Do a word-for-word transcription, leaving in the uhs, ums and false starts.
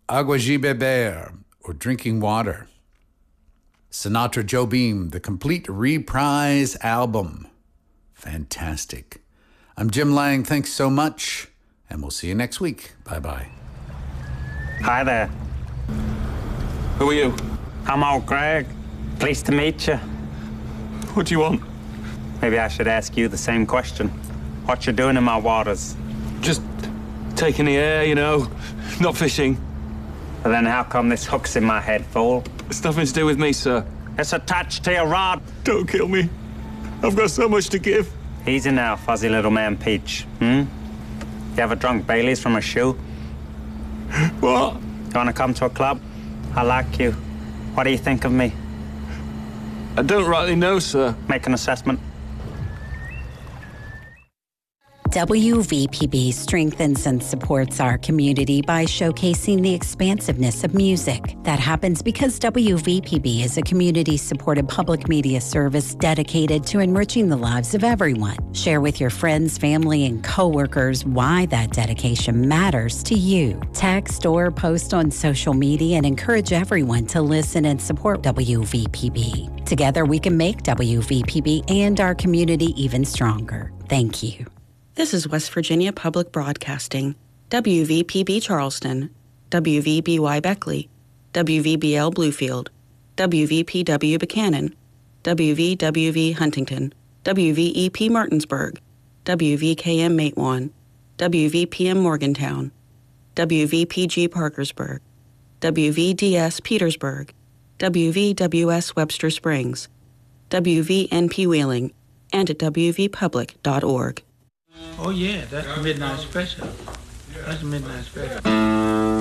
Agua y Beber, or Drinking Water. Sinatra Jobim, the complete reprise album. Fantastic. I'm Jim Lang. Thanks so much, and we'll see you next week. Bye-bye. Hi there. Who are you? I'm old Greg. Pleased to meet you. What do you want? Maybe I should ask you the same question. What you doing in my waters? Just taking the air, you know. Not fishing. Well, then how come this hook's in my head, fool? It's nothing to do with me, sir. It's attached to your rod. Don't kill me. I've got so much to give. Easy now, fuzzy little man Peach. Hmm? You ever drunk Baileys from a shoe? What? You want to come to a club? I like you. What do you think of me? I don't rightly know, sir. Make an assessment. W V P B strengthens and supports our community by showcasing the expansiveness of music. That happens because W V P B is a community-supported public media service dedicated to enriching the lives of everyone. Share with your friends, family, and coworkers why that dedication matters to you. Text or post on social media and encourage everyone to listen and support W V P B. Together, we can make W V P B and our community even stronger. Thank you. This is West Virginia Public Broadcasting, W V P B Charleston, W V B Y Beckley, W V B L Bluefield, W V P W Buchanan, W V W V Huntington, W V E P Martinsburg, W V K M Matewan, W V P M Morgantown, W V P G Parkersburg, W V D S Petersburg, W V W S Webster Springs, W V N P Wheeling, and at w v public dot org. Oh, yeah, that's the midnight special. That's the midnight special.